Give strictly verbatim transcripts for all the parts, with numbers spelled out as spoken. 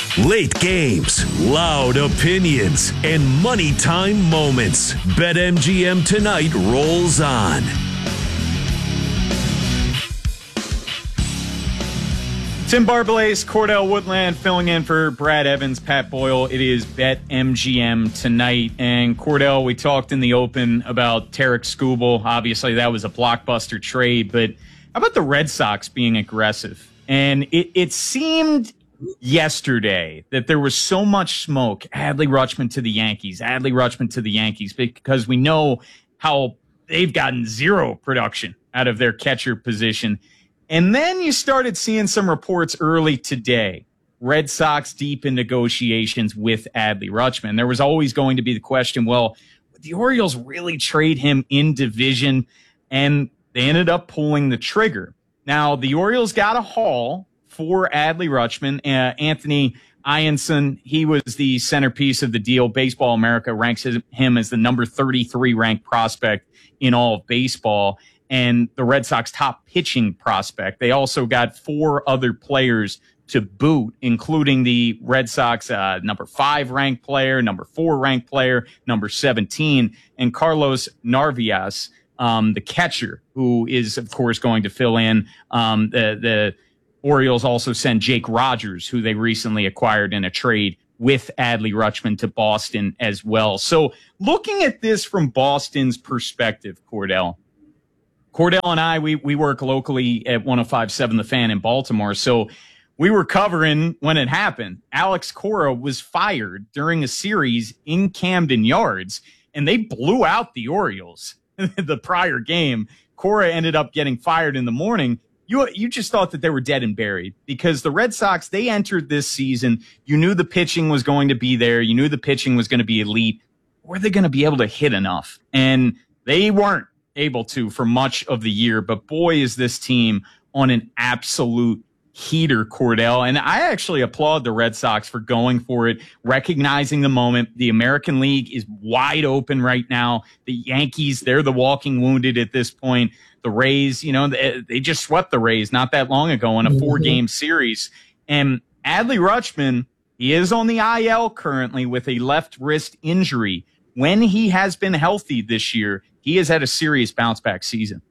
Late games, loud opinions, and money time moments. BetMGM Tonight rolls on. Tim Barbalace, Cordell Woodland filling in for Brad Evans, Pat Boyle. It is BetMGM Tonight. And Cordell, we talked in the open about Tarek Skubal. Obviously, that was a blockbuster trade. But how about the Red Sox being aggressive? And it, it seemed yesterday that there was so much smoke. Adley Rutschman to the Yankees, Adley Rutschman to the Yankees, because we know how they've gotten zero production out of their catcher position. And then you started seeing some reports early today. Red Sox deep in negotiations with Adley Rutschman. There was always going to be the question, well, would the Orioles really trade him in division? And they ended up pulling the trigger. Now, the Orioles got a haul for Adley Rutschman. Uh, Anthony Ianson, he was the centerpiece of the deal. Baseball America ranks him as the number thirty-three ranked prospect in all of baseball and the Red Sox top pitching prospect. They also got four other players to boot, including the Red Sox uh, number five ranked player, number four ranked player, number seventeen, and Carlos Narvaez, um, the catcher, who is, of course, going to fill in um, the the Orioles also sent Jake Rogers, who they recently acquired in a trade with Adley Rutschman, to Boston as well. So looking at this from Boston's perspective, Cordell, Cordell and I, we, we work locally at one oh five point seven The Fan in Baltimore. So we were covering when it happened. Alex Cora was fired during a series in Camden Yards, and they blew out the Orioles the prior game. Cora ended up getting fired in the morning. You you just thought that they were dead and buried because the Red Sox, they entered this season. You knew the pitching was going to be there. You knew the pitching was going to be elite. Were they going to be able to hit enough? And they weren't able to for much of the year. But boy, is this team on an absolute heater, Cordell. And I actually applaud the Red Sox for going for it, recognizing the moment. The American League is wide open right now. The Yankees, they're the walking wounded at this point. The Rays, you know, they, they just swept the Rays not that long ago in a four-game series. And Adley Rutschman, he is on the I L currently with a left wrist injury. When he has been healthy this year, he has had a serious bounce-back season.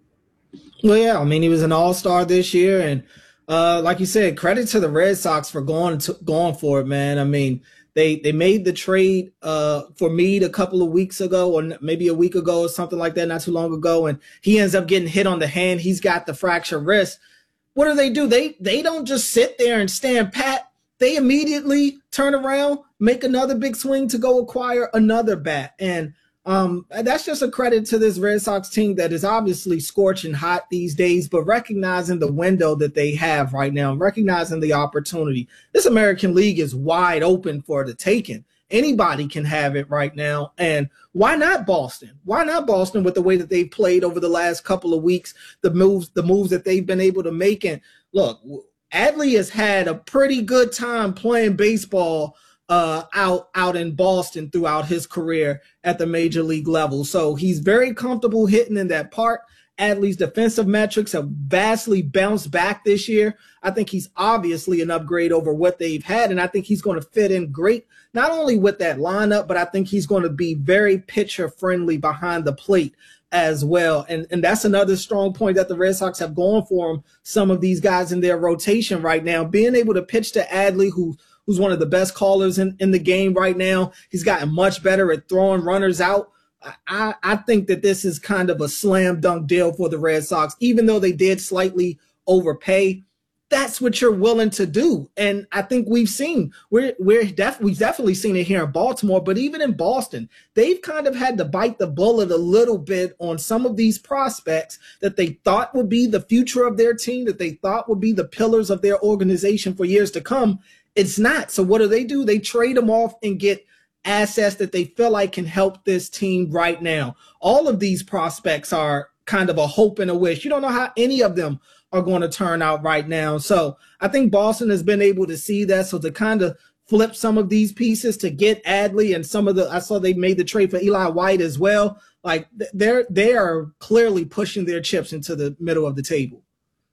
Well, yeah, I mean, he was an all-star this year, and Uh, like you said, credit to the Red Sox for going to, going for it, man. I mean, they they made the trade uh, for Meade a couple of weeks ago, or maybe a week ago, or something like that, not too long ago, and he ends up getting hit on the hand. He's got the fractured wrist. What do they do? They they don't just sit there and stand pat. They immediately turn around, make another big swing to go acquire another bat, and Um, that's just a credit to this Red Sox team that is obviously scorching hot these days, but recognizing the window that they have right now, recognizing the opportunity. This American League is wide open for the taking. Anybody can have it right now. And why not Boston? Why not Boston with the way that they've played over the last couple of weeks, the moves, the moves that they've been able to make? And look, Adley has had a pretty good time playing baseball Uh, out out in Boston throughout his career at the major league level. So he's very comfortable hitting in that park. Adley's defensive metrics have vastly bounced back this year. I think he's obviously an upgrade over what they've had, and I think he's going to fit in great, not only with that lineup, but I think he's going to be very pitcher-friendly behind the plate as well. And, and that's another strong point that the Red Sox have going for them, some of these guys in their rotation right now. Being able to pitch to Adley, who who's one of the best callers in, in the game right now. He's gotten much better at throwing runners out. I, I think that this is kind of a slam dunk deal for the Red Sox, even though they did slightly overpay. That's what you're willing to do. And I think we've seen, we're, we're def, we've definitely seen it here in Baltimore, but even in Boston, they've kind of had to bite the bullet a little bit on some of these prospects that they thought would be the future of their team, that they thought would be the pillars of their organization for years to come. It's not. So what do they do? They trade them off and get assets that they feel like can help this team right now. All of these prospects are kind of a hope and a wish. You don't know how any of them are going to turn out right now. So I think Boston has been able to see that. So to kind of flip some of these pieces to get Adley and some of the, I saw they made the trade for Eli White as well. Like they're, they are clearly pushing their chips into the middle of the table.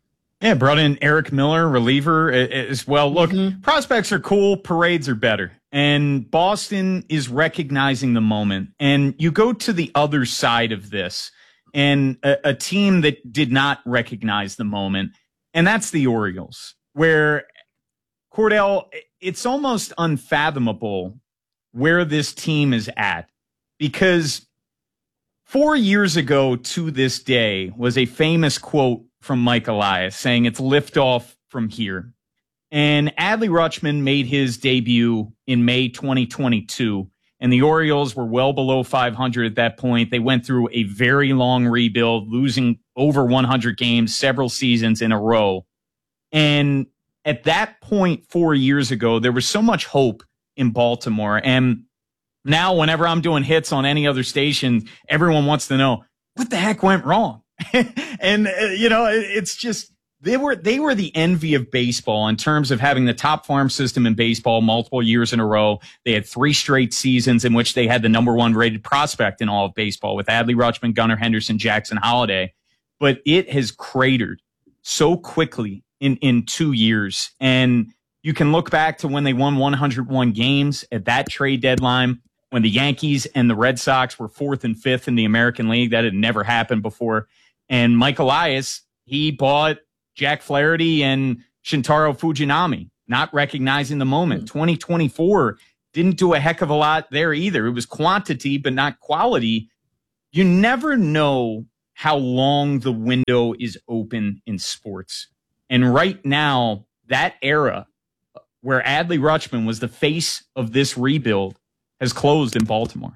Yeah, brought in Eric Miller, reliever as well. Look, mm-hmm. prospects are cool. Parades are better. And Boston is recognizing the moment. And you go to the other side of this, and a, a team that did not recognize the moment, and that's the Orioles, where, Cordell, it's almost unfathomable where this team is at, because four years ago to this day was a famous quote from Mike Elias saying it's liftoff from here. And Adley Rutschman made his debut in May twenty twenty-two, and the Orioles were well below five hundred at that point. They went through a very long rebuild, losing over one hundred games several seasons in a row. And at that point, four years ago, there was so much hope in Baltimore. And now whenever I'm doing hits on any other station, everyone wants to know, what the heck went wrong? And, uh, you know, it, it's just, they were, they were the envy of baseball in terms of having the top farm system in baseball multiple years in a row. They had three straight seasons in which they had the number one rated prospect in all of baseball with Adley Rutschman, Gunnar Henderson, Jackson Holliday. But it has cratered so quickly in, in two years. And you can look back to when they won one hundred one games at that trade deadline, when the Yankees and the Red Sox were fourth and fifth in the American League. That had never happened before. And Mike Elias, he bought Jack Flaherty and Shintaro Fujinami, not recognizing the moment. twenty twenty-four didn't do a heck of a lot there either. It was quantity, but not quality. You never know how long the window is open in sports. And right now, that era where Adley Rutschman was the face of this rebuild has closed in Baltimore.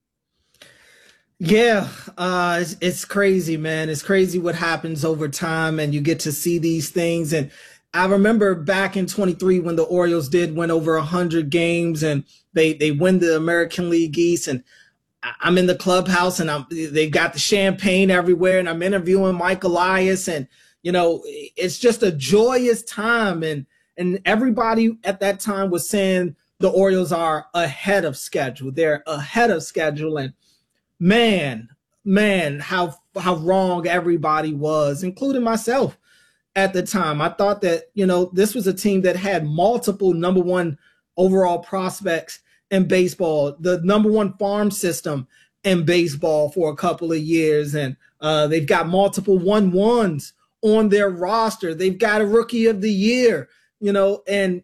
Yeah, uh, it's, it's crazy, man. It's crazy what happens over time, and you get to see these things. And I remember back in twenty-three when the Orioles did win over one hundred games, and they, they win the American League East. And I'm in the clubhouse, and I'm, they've got the champagne everywhere, and I'm interviewing Mike Elias. And, you know, it's just a joyous time. And, and everybody at that time was saying the Orioles are ahead of schedule. They're ahead of schedule. And Man, man, how how wrong everybody was, including myself at the time. I thought that, you know, this was a team that had multiple number one overall prospects in baseball, the number one farm system in baseball for a couple of years. And uh, they've got multiple one ones on their roster. They've got a rookie of the year, you know, and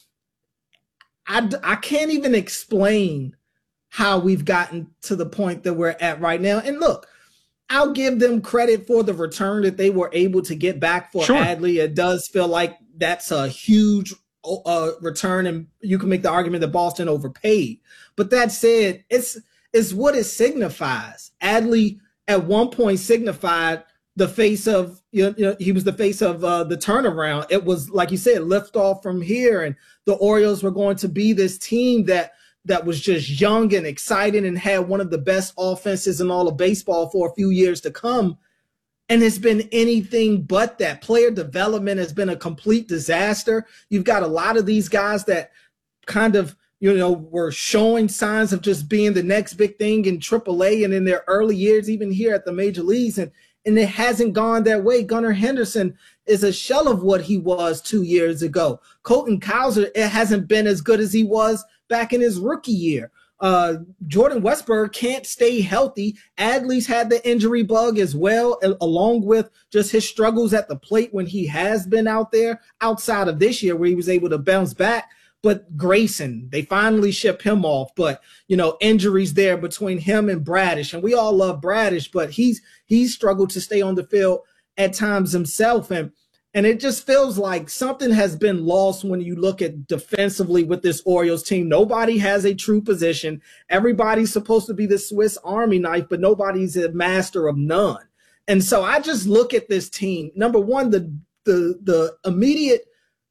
I, I can't even explain how we've gotten to the point that we're at right now. And look, I'll give them credit for the return that they were able to get back for sure. Adley. It does feel like that's a huge uh, return, and you can make the argument that Boston overpaid. But that said, it's, it's what it signifies. Adley at one point signified the face of, you know, he was the face of uh, the turnaround. It was, like you said, lift off from here, and the Orioles were going to be this team that that was just young and exciting and had one of the best offenses in all of baseball for a few years to come. And it's been anything but that. Player development has been a complete disaster. You've got a lot of these guys that kind of, you know, were showing signs of just being the next big thing in triple A and in their early years, even here at the major leagues. And, and it hasn't gone that way. Gunnar Henderson is a shell of what he was two years ago. Colton Cowser, it hasn't been as good as he was back in his rookie year. Uh, Jordan Westburg can't stay healthy. Adley's had the injury bug as well, along with just his struggles at the plate when he has been out there outside of this year where he was able to bounce back. But Grayson, they finally ship him off. But, you know, injuries there between him and Bradish. And we all love Bradish, but he's he's struggled to stay on the field at times himself. And And it just feels like something has been lost when you look at defensively with this Orioles team. Nobody has a true position. Everybody's supposed to be the Swiss Army knife, but nobody's a master of none. And so I just look at this team. Number one, the the the immediate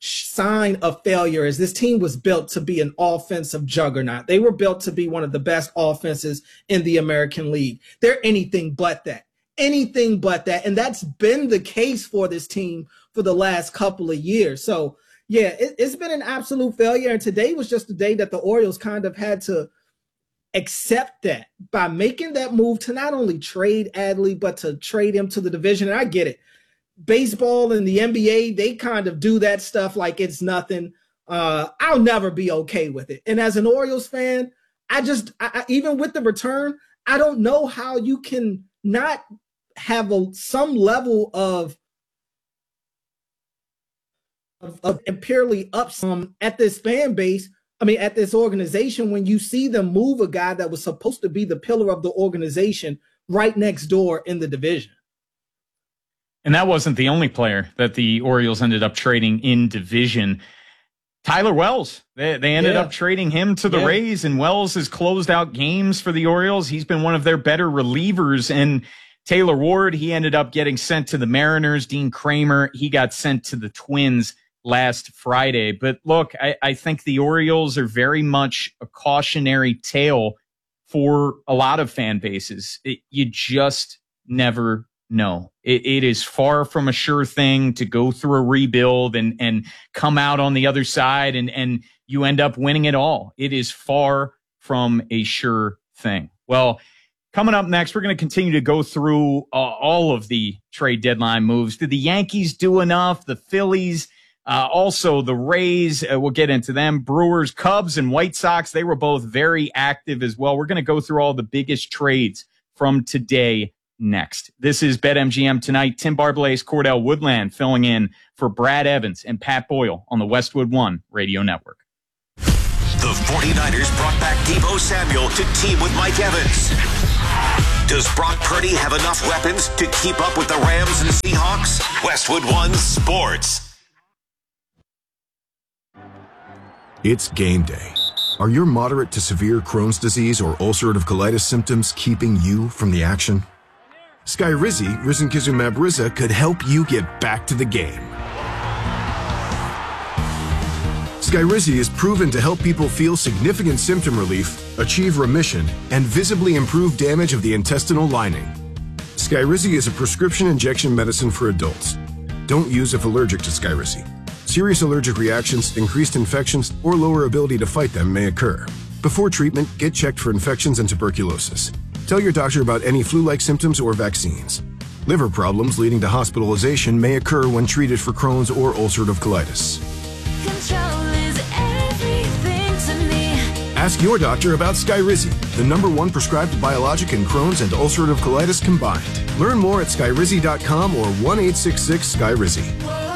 sign of failure is this team was built to be an offensive juggernaut. They were built to be one of the best offenses in the American League. They're anything but that. Anything but that. And that's been the case for this team for the last couple of years. So, yeah, it, it's been an absolute failure. And today was just the day that the Orioles kind of had to accept that by making that move to not only trade Adley, but to trade him to the division. And I get it. baseball and the N B A, they kind of do that stuff like it's nothing. Uh, I'll never be okay with it. And as an Orioles fan, I just, I, even with the return, I don't know how you can not have a, some level of, of, of purely up some at this fan base. I mean, at this organization, when you see them move a guy that was supposed to be the pillar of the organization right next door in the division. And that wasn't the only player that the Orioles ended up trading in division. Tyler Wells, they, they ended yeah. up trading him to the yeah. Rays, and Wells has closed out games for the Orioles. He's been one of their better relievers. And Taylor Ward, he ended up getting sent to the Mariners. Dean Kramer, he got sent to the Twins last Friday. But look, I, I think the Orioles are very much a cautionary tale for a lot of fan bases. It, you just never know. It, it is far from a sure thing to go through a rebuild and, and come out on the other side and, and you end up winning it all. It is far from a sure thing. Well, coming up next, we're going to continue to go through uh, all of the trade deadline moves. Did the Yankees do enough? The Phillies, uh, also the Rays, uh, we'll get into them. Brewers, Cubs, and White Sox, they were both very active as well. We're going to go through all the biggest trades from today next. This is BetMGM Tonight. Tim Barbalace, Cordell Woodland filling in for Brad Evans and Pat Boyle on the Westwood One Radio Network. The 49ers brought back Deebo Samuel to team with Mike Evans. Does Brock Purdy have enough weapons to keep up with the Rams and Seahawks? Westwood One Sports. It's game day. Are your moderate to severe Crohn's disease or ulcerative colitis symptoms keeping you from the action? Skyrizi, risankizumab Riza, could help you get back to the game. Skyrizi is proven to help people feel significant symptom relief, achieve remission, and visibly improve damage of the intestinal lining. Skyrizi is a prescription injection medicine for adults. Don't use if allergic to Skyrizi. Serious allergic reactions, increased infections, or lower ability to fight them may occur. Before treatment, get checked for infections and tuberculosis. Tell your doctor about any flu-like symptoms or vaccines. Liver problems leading to hospitalization may occur when treated for Crohn's or ulcerative colitis. Control is everything to me. Ask your doctor about Skyrizi, the number one prescribed biologic in Crohn's and ulcerative colitis combined. Learn more at skyrizi dot com or one eight six six Skyrizi.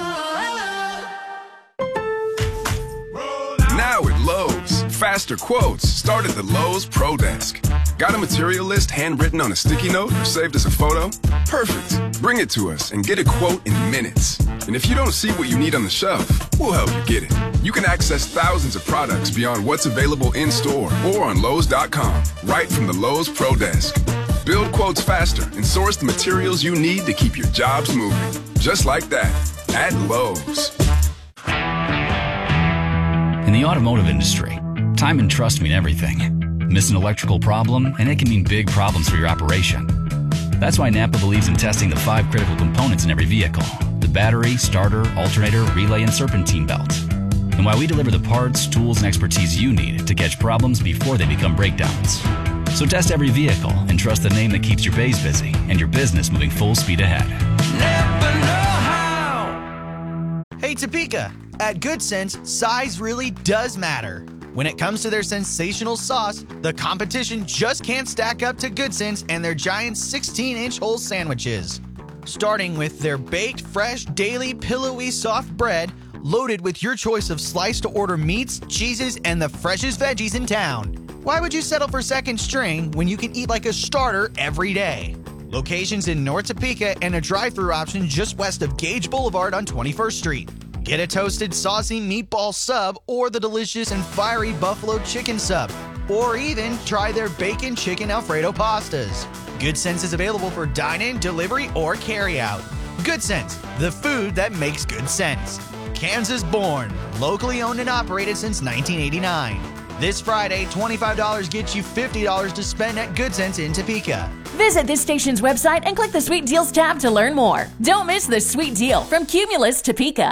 Now at Lowe's, faster quotes start at the Lowe's Pro Desk. Got a material list handwritten on a sticky note or saved as a photo? Perfect. Bring it to us and get a quote in minutes. And if you don't see what you need on the shelf, we'll help you get it. You can access thousands of products beyond what's available in store or on Lowe's dot com, right from the Lowe's Pro Desk. Build quotes faster and source the materials you need to keep your jobs moving. Just like that, at Lowe's. In the automotive industry, time and trust mean everything. Miss an electrical problem, and it can mean big problems for your operation. That's why Napa believes in testing the five critical components in every vehicle: the battery, starter, alternator, relay, and serpentine belt. And why we deliver the parts, tools, and expertise you need to catch problems before they become breakdowns. So test every vehicle and trust the name that keeps your bays busy and your business moving full speed ahead. Napa know-how. Hey Topeka, at Good Sense, size really does matter. When it comes to their sensational sauce, the competition just can't stack up to Good Sense and their giant sixteen-inch whole sandwiches. Starting with their baked, fresh, daily, pillowy, soft bread, loaded with your choice of sliced-to-order meats, cheeses, and the freshest veggies in town. Why would you settle for second string when you can eat like a starter every day? Locations in North Topeka and a drive-thru option just west of Gage Boulevard on twenty-first Street. Get a toasted, saucy meatball sub or the delicious and fiery buffalo chicken sub. Or even try their bacon chicken Alfredo pastas. Good Sense is available for dine-in, delivery, or carry-out. Good Sense, the food that makes good sense. Kansas born, locally owned and operated since nineteen eighty-nine. This Friday, twenty-five dollars gets you fifty dollars to spend at Good Sense in Topeka. Visit this station's website and click the Sweet Deals tab to learn more. Don't miss the sweet deal from Cumulus Topeka.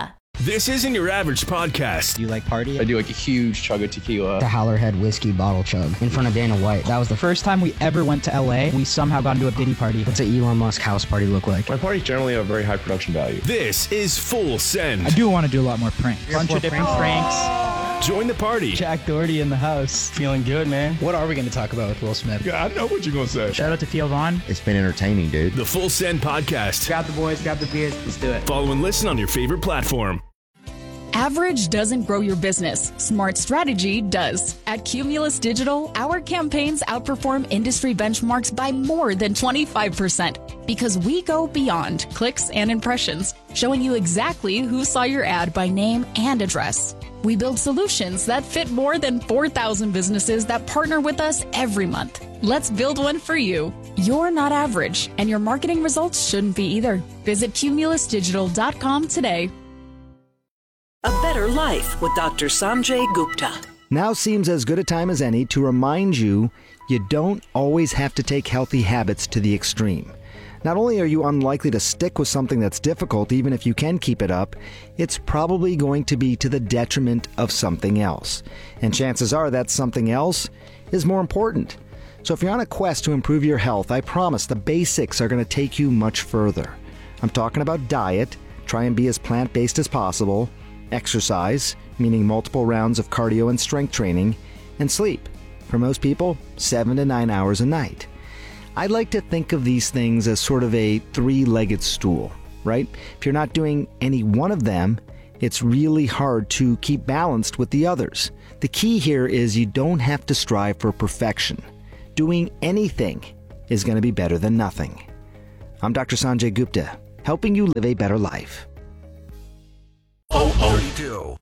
This isn't your average podcast. Do you like party? I do like a huge chug of tequila. The Howlerhead whiskey bottle chug in front of Dana White. That was the first time we ever went to L A. We somehow got into a Diddy party. What's an Elon Musk house party look like? My parties generally have very high production value. This is Full Send. I do want to do a lot more pranks. A bunch of different pranks. pranks. Join the party. Jack Doherty in the house. Feeling good, man. What are we going to talk about with Will Smith? Yeah, I know what you're going to say. Shout out to Theo Vaughn. It's been entertaining, dude. The Full Send podcast. Grab the boys, grab the beers. Let's do it. Follow and listen on your favorite platform. Average doesn't grow your business. Smart strategy does. At Cumulus Digital, our campaigns outperform industry benchmarks by more than twenty-five percent because we go beyond clicks and impressions, showing you exactly who saw your ad by name and address. We build solutions that fit more than four thousand businesses that partner with us every month. Let's build one for you. You're not average, and your marketing results shouldn't be either. Visit cumulus digital dot com today. A Better Life with Doctor Sanjay Gupta. Now seems as good a time as any to remind you you don't always have to take healthy habits to the extreme. Not only are you unlikely to stick with something that's difficult, even if you can keep it up, it's probably going to be to the detriment of something else. And chances are that something else is more important. So if you're on a quest to improve your health, I promise the basics are going to take you much further. I'm talking about diet, try and be as plant-based as possible, exercise, meaning multiple rounds of cardio and strength training, and sleep. For most people, seven to nine hours a night. I like to think of these things as sort of a three-legged stool, right? If you're not doing any one of them, it's really hard to keep balanced with the others. The key here is you don't have to strive for perfection. Doing anything is going to be better than nothing. I'm Doctor Sanjay Gupta, helping you live a better life. Oh, oh.